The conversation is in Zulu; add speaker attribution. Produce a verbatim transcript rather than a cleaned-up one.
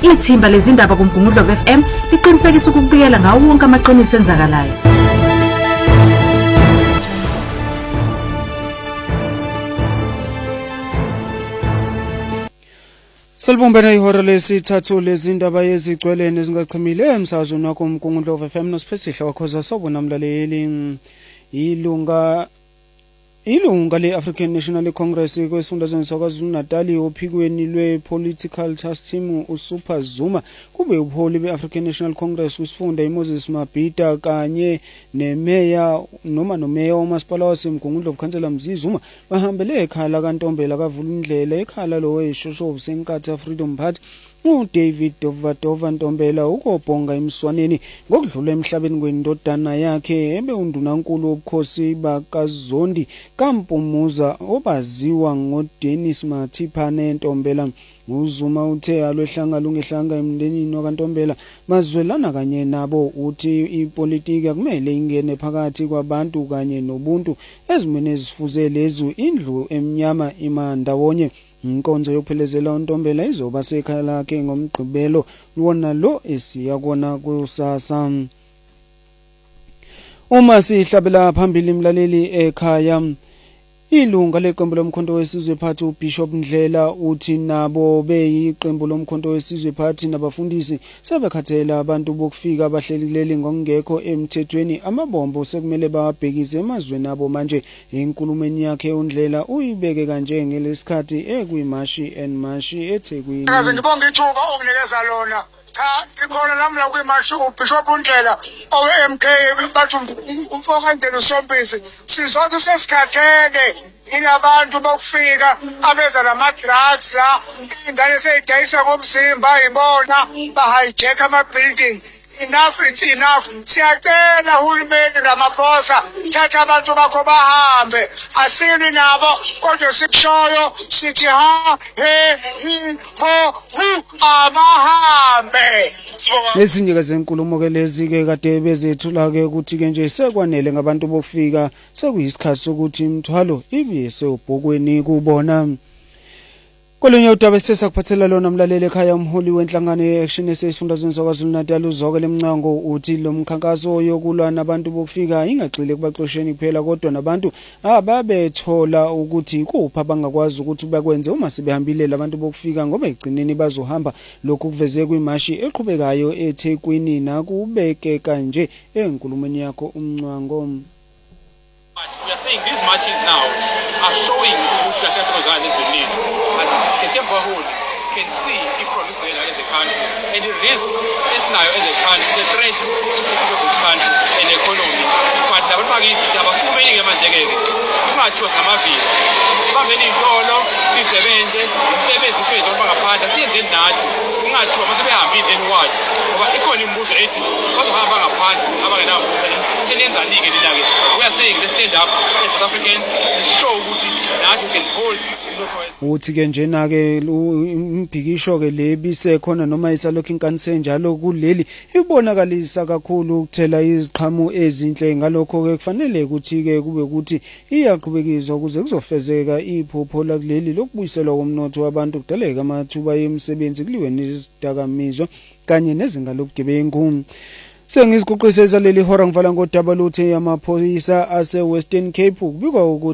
Speaker 1: Ithimba lezindaba kuMgungundlo F M liqinisekisa ukubikela ngawo wonke amaqiniso enzakalayo.
Speaker 2: Salbumbena ihora lesithathu lezindaba yezigcwele nezingachimile emsazweni wakho uMgungundlo F M nosiphisihla wakhoza sobona mlaleli ilunga Ilunga le-African National Congress kwesifundazweni saKwaZulu-Natal ophikweni lwe-Political Task Team uSuper Zuma kube ubuholi be-African National Congress kusifunda iMoses Mabhida kanye nemeya noma nomeya womasipala waseMgungundlo uKhansela Mzi Zuma bahambele ekhala kaNtombela kavula indlela ekhala lo weshoshovu seNkatha Freedom Party uDavid Dovadova Ntombela ukobhonga emswaneni ngokudlula emhlabeni kwendodana yakhe ebe undunankulu wobukhosi bakaZondi kaMpumuza obaziwa ngoDennis Mathiphane Ntombela. uZuma uthe alwehlanga lungehlanga emndenini wakaNtombela bazwelana kanye nabo uthi ipolitiki akumele ingene phakathi kwabantu kanye nobuntu ezimene ezifuze lezu indlu emnyama imandawonye. Inkonzo yokuphelezela uNtombela izoba sekhaya lakhe ngomgqibelo wona lo esiyakona kusasa. Uma sihlabela phambili imlaleli ekhaya ilunga leqembu lomkhonto wesizwe phathi uBishop Ndlela uthi nabo beyiqembu lomkhonto wesizwe phathi nabafundisi sebekhathela abantu bokufika abahlelileli ngongekho emthethweni amabombo sekumele babhekise emazweni abo manje. Enkulumeni yakhe uNdlela uyibeke kanje ngelesikhathi ekwimashi enmashi eThekwini.
Speaker 3: Ngaze ngibonga ithuba okunikeza lona. Cha ikhona nami la kwimashi uBishop Ndlela owe M K bathi umfokandela uSompisi sizonke sesikhathele inabantu bokufika abeza nama drugs la ingane seyidayisa ngomzimba ibona bahijack ama building. Enough, it's enough. Siyacela uhulumeni Ramaphosa thatha abantu bakho bahambe asili nabo kodwa sikushoyo sithi ha he hi ho hu abahambe.
Speaker 2: Ezinye ke zenkulumo ke lezi ke kade bezethula ke ukuthi ke nje sekwanele ngabantu bokufika sekuyisikhathi sokuthi imthwalo ibe sebhokweni kubona. Kolunye udaba sesakuphathela lona mlaleli ekhaya umholi wenhlangano yeAction esifundazweni saKwaZulu-Natal uZokele Mncango uthi lo mkhankaso yokulwa nabantu bokufika ingagxile kubaxosheni kuphela kodwa nabantu ababethola ukuthi kupha bangakwazi ukuthi bakwenze uma sebehambile labantu bokufika ngoba egcineni bazohamba lokhu kuveze kwimashi eqhubekayo eThekwini nakubeke kanje enkulumeni yakho uMncango.
Speaker 4: We are saying these marches now are showing which national is the need. As September whole can see economic going as a country and the risk is now as a country, the threat to security of this country and the economy. But the Bagis is about so many Yamanjagari. Too much was Amavi. So many Dolo, Sevenze, Seven Trades on Bagapata, since in that, not to have been in what? But economy moves eighty. Also have a part, have enough. We are saying let's stand up as South Africans and show that we can hold.
Speaker 2: Uthi ke njena ke umbhikisho ke lebise khona noma isalokhu inkanise njalo kuleli ibonakalisa kakhulu ukuthela iziqhamu ezinhle ngalokho ke kufanele ukuthi ke kube ukuthi iyaqhubekizwa ukuze kuzofezeka iphupho la kuleli lokubuyiselwa komnotho wabantu kudaleka amathuba yemisebenzi kuliwe nezidakamizwa kanye nezinga lobugebengu. Sengiziguqiseza leli hora ngivala ngodaba luthe amaphoyisa ase Western Cape kubikwa ukuthi